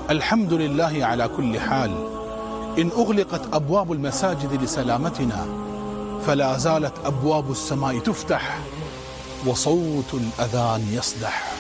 الحمد لله على كل حال. إن أغلقت أبواب المساجد لسلامتنا فلا زالت أبواب السماء تفتح وصوت الأذان يصدح.